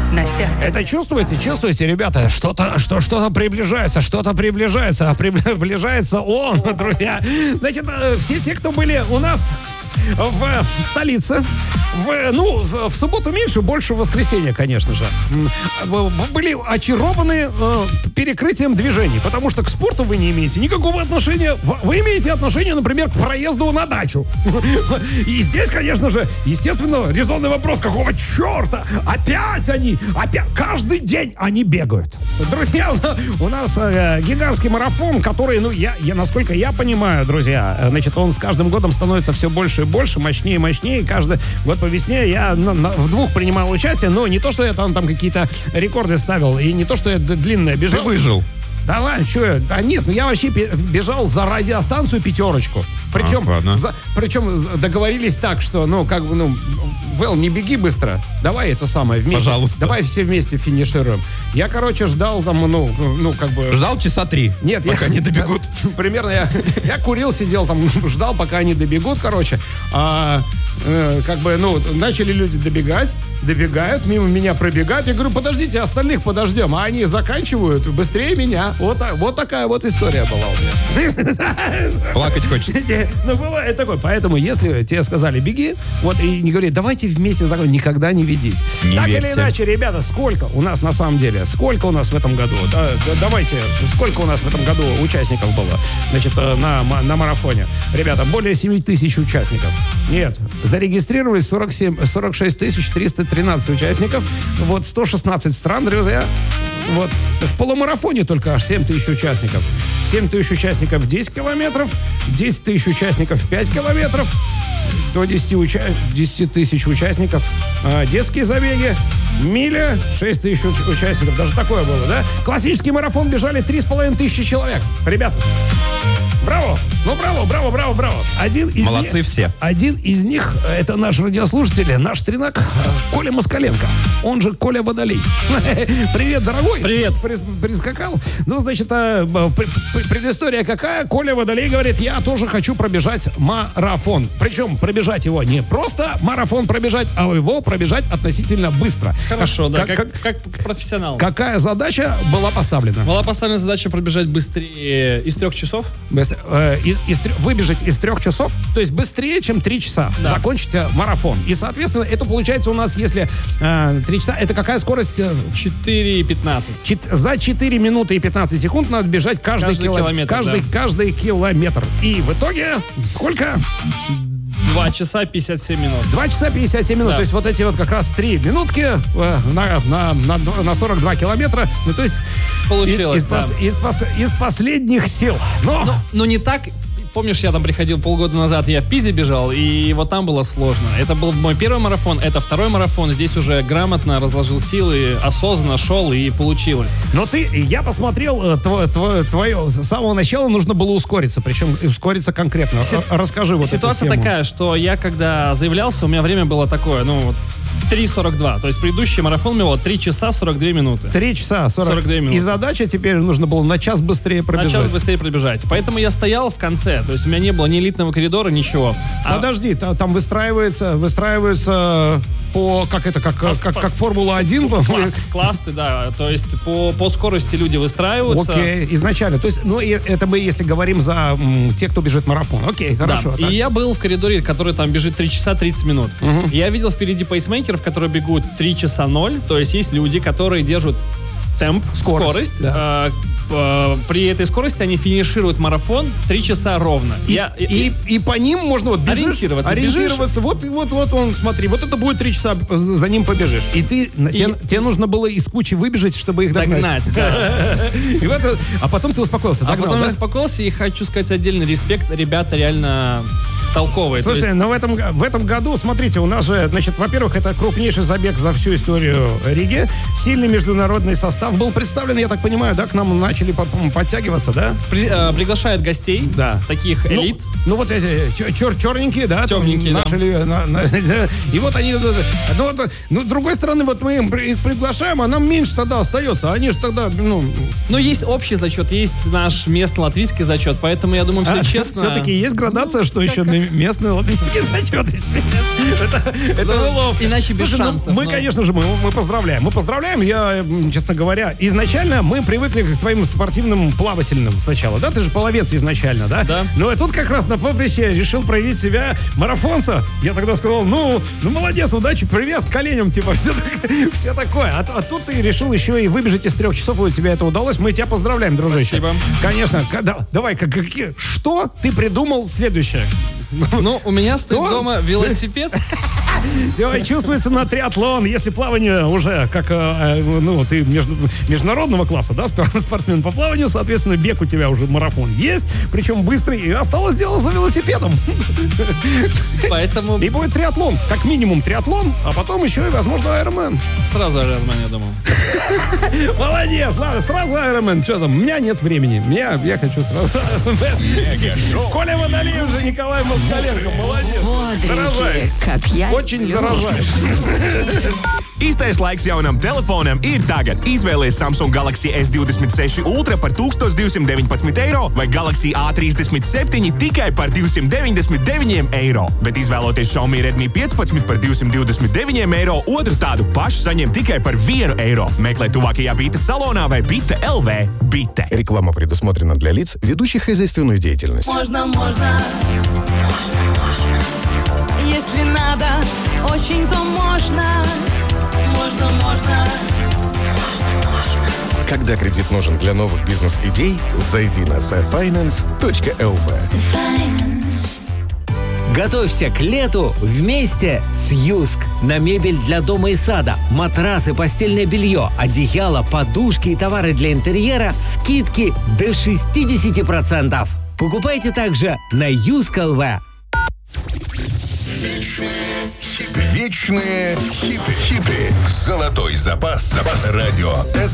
на тех. Это чувствуете, ребята? Что-то приближается, приближается он, друзья. Значит, все те, кто были у нас в столице, в субботу меньше, больше в воскресенье, конечно же, были очарованы перекрытием движений, потому что к спорту вы не имеете никакого отношения. Вы имеете отношение, например, к проезду на дачу. И здесь, конечно же, естественно, резонный вопрос, какого черта? Опять каждый день они бегают. Друзья, у нас гигантский марафон, который, насколько я понимаю, друзья, значит, он с каждым годом становится все больше и больше, мощнее и мощнее. Каждый год по весне я в 2 принимал участие, но не то, что я там какие-то рекорды ставил, и не то, что я длинное бежал. Ты выжил. Да ладно, что я? Да нет, я вообще бежал за радиостанцию 5. Причем договорились так, что, Вэл, не беги быстро, давай это самое вместе. Пожалуйста. Давай все вместе финишируем. Я, ждал там, Ждал часа 3, нет, пока не добегут. Примерно я курил, сидел там, ждал, пока они добегут, начали люди добегают, мимо меня пробегают. Я говорю, подождите, остальных подождем. А они заканчивают быстрее меня. Вот такая вот история была у меня. Плакать хочется. Бывает такое. Поэтому, если тебе сказали беги, и не говори, давайте вместе закончим, никогда не ведись. Так или иначе, ребята, сколько у нас в этом году? Давайте, сколько у нас в этом году участников было, значит, на марафоне? Ребята, более 7 тысяч участников. Нет, зарегистрировались 46 313 участников. 116 стран, друзья. В полумарафоне только аж 7 тысяч участников. 7 тысяч участников 10 километров, 10 тысяч участников 5 километров, до 10 тысяч участников детские забеги, миля 6 тысяч участников. Даже такое было, да? Классический марафон бежали 3500 человек. Ребята, браво! Браво! Молодцы все. Один из них, это наш радиослушатель, наш тренак Коля Москаленко. Он же Коля Водолей. Привет, дорогой. Привет. Прискакал. Предыстория какая? Коля Водолей говорит, я тоже хочу пробежать марафон. Причем пробежать его не просто марафон пробежать, а его пробежать относительно быстро. Хорошо, как профессионал. Какая задача была поставлена? Была поставлена задача пробежать быстрее из 3 часов. Выбежать из 3 часов, то есть быстрее, чем 3 часа. Да. Закончить марафон. И, соответственно, это получается у нас, если 3 часа, это какая скорость? 4:15. За 4 минуты и 15 секунд надо бежать каждый километр. И в итоге сколько? 2 часа 57 минут. 2 часа 57 минут. Да. То есть вот эти как раз 3 минутки на 42 километра. То есть получилось, из последних сил. Но не так. Помнишь, я там приходил полгода назад, я в Пизе бежал, и там было сложно. Это был мой первый марафон, это второй марафон. Здесь уже грамотно разложил силы, осознанно шел, и получилось. Но я посмотрел твое, с самого начала нужно было ускориться, причем ускориться конкретно. Расскажи эту тему. Ситуация такая, что я когда заявлялся, у меня время было такое, 3:42. То есть предыдущий марафон у меня было 3 часа 42 минуты. 3 часа 42 минуты. И задача теперь нужно было на час быстрее пробежать. Поэтому я стоял в конце. То есть у меня не было ни элитного коридора, ничего. Подожди, там выстраивается как Формула-1. Классы, да. То есть по скорости люди выстраиваются. Окей, изначально. То есть, это мы, если говорим за тех, кто бежит марафон. Окей, хорошо. Да. И я был в коридоре, который там бежит 3 часа 30 минут. Угу. Я видел впереди пейсмейкеров, которые бегут 3 часа 0. То есть есть люди, которые держат темп, скорость. Да. При этой скорости они финишируют марафон 3 часа ровно. И по ним можно ориентироваться. Вот он, смотри, вот это будет 3 часа, за ним побежишь. И тебе нужно было из кучи выбежать, чтобы их догнать. Да. А потом ты успокоился. Потом я успокоился, и хочу сказать отдельный респект. Ребята реально толковые. Слушай, но в этом году, смотрите, у нас же, значит, во-первых, это крупнейший забег за всю историю Риги. Сильный международный состав был представлен, я так понимаю, да, к нам начали подтягиваться, да? Приглашают гостей, да, таких элит. Вот эти черненькие, да? Темненькие, да. И вот они... с другой стороны, вот мы их приглашаем, а нам меньше тогда остается. Они же тогда, есть общий зачет, есть наш местно-латвийский зачет, поэтому я думаю, все честно... Все-таки есть градация, что еще местный латвийский зачет еще. Это уловка. Иначе без шансов. Мы, конечно же, мы поздравляем. Мы поздравляем. Я, честно говоря, изначально мы привыкли к твоим спортивным плавательным сначала. Да, ты же половец изначально, да? Да. Ну, и тут как раз на поприще решил проявить себя марафонца. Я тогда сказал, ну молодец, удачи, привет, коленям, типа, все такое. А тут ты решил еще и выбежать из 3 часов, и у тебя это удалось. Мы тебя поздравляем, дружище. Спасибо. Конечно. Давай, что ты придумал следующее? Ну, у меня стоит дома велосипед. Чувствуется на триатлон. Если плавание уже как, ты международного класса, да, спортсмен по плаванию, соответственно, бег у тебя уже марафон есть, причем быстрый, и осталось дело за велосипедом. Поэтому... И будет триатлон, как минимум триатлон, а потом еще и, возможно, Ironman. Сразу Ironman, я думал. Молодец, ладно, сразу Ironman. Что там, у меня нет времени, я хочу сразу. Коля Водолеев же, Николай Москаленко, молодец. Заражаешь. Как я Очень заражаешь. Īstais laiks jaunam telefonam ir tagad. Izvēlies Samsung Galaxy S26 Ultra par 1219 eiro vai Galaxy A37 tikai par 299 eiro. Bet izvēloties Xiaomi Redmi 15 par 229 eiro, otru tādu pašu saņem tikai par 1 eiro. Meklē tuvākajā Bita salonā vai Bita LV. Bita. Реклама предусмотрена для лиц, ведущих хозяйственную деятельность. Можно. Если надо, очень, то можно. Можно. Когда кредит нужен для новых бизнес-идей, зайди на sfinance.lv. Готовься к лету вместе с Юск. На мебель для дома и сада, матрасы, постельное белье, одеяло, подушки и товары для интерьера скидки до 60%. Покупайте также на Юск.лв. Вечные хиты. Золотой запас. Радио